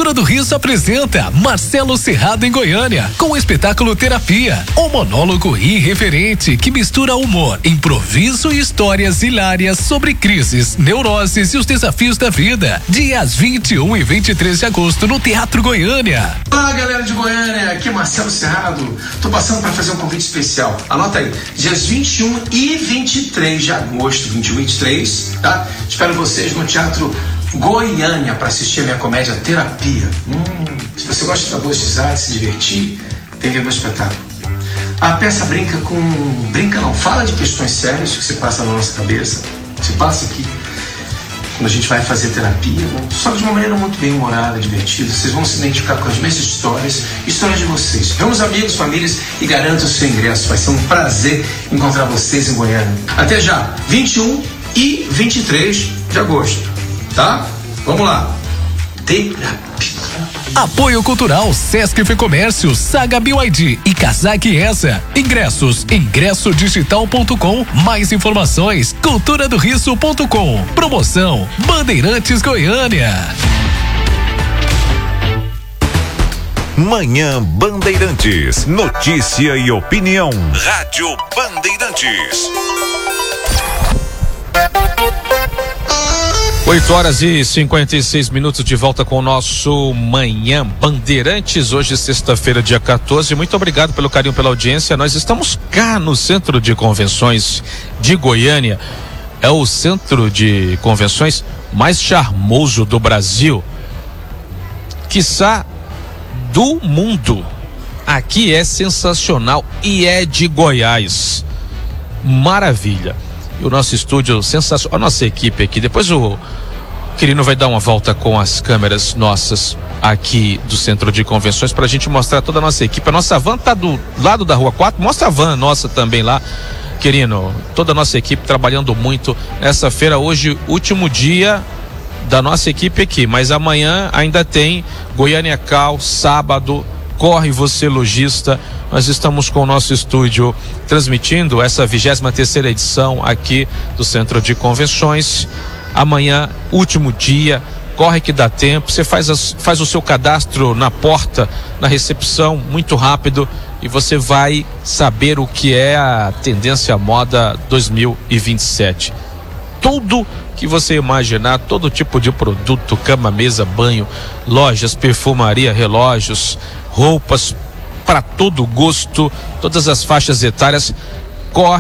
Cultura do Riso apresenta Marcelo Serrado em Goiânia, com o espetáculo Terapia, um monólogo irreverente que mistura humor, improviso e histórias hilárias sobre crises, neuroses e os desafios da vida. Dias 21 e 23 de agosto no Teatro Goiânia. Olá, galera de Goiânia, aqui é Marcelo Serrado. Tô passando para fazer um convite especial. Anota aí, dias 21 e 23 de agosto, 21 e 23, tá? Espero vocês no Teatro Goiânia para assistir a minha comédia Terapia. Se você gosta de sabotizar, de se divertir, tem que ver meu espetáculo. A peça fala de questões sérias que se passa na nossa cabeça, se passa aqui quando a gente vai fazer terapia, só de uma maneira muito bem humorada, divertida. Vocês vão se identificar com as mesmas histórias de vocês. Vamos, amigos, famílias, e garantam o seu ingresso. Vai ser um prazer encontrar vocês em Goiânia. Até já, 21 e 23 de agosto. Tá? Vamos lá. Terapia. Apoio Cultural, Sesc Fecomércio, Saga BYD e Kazak Essa. Ingressos, ingressodigital.com. Mais informações, culturadoriso.com. Promoção, Bandeirantes Goiânia. Manhã Bandeirantes. Notícia e opinião. Rádio Bandeirantes. 8h56 de volta com o nosso Manhã Bandeirantes, hoje sexta-feira, dia 14. Muito obrigado pelo carinho, pela audiência. Nós estamos cá no Centro de Convenções de Goiânia. É o centro de convenções mais charmoso do Brasil, quiçá do mundo. Aqui é sensacional e é de Goiás. Maravilha. E o nosso estúdio sensacional, a nossa equipe aqui. Depois o Quirino vai dar uma volta com as câmeras nossas aqui do Centro de Convenções pra gente mostrar toda a nossa equipe. A nossa van tá do lado da Rua 4, mostra a van nossa também lá, Quirino. Toda a nossa equipe trabalhando muito nessa feira. Hoje, último dia da nossa equipe aqui, mas amanhã ainda tem Goiânia Cal, sábado. Corre você, lojista. Nós estamos com o nosso estúdio transmitindo essa 23ª edição aqui do Centro de Convenções. Amanhã, último dia, corre que dá tempo. Você faz o seu cadastro na porta, na recepção, muito rápido, e você vai saber o que é a tendência moda 2027. Tudo que você imaginar, todo tipo de produto, cama, mesa, banho, lojas, perfumaria, relógios, roupas para todo gosto, todas as faixas etárias. Corre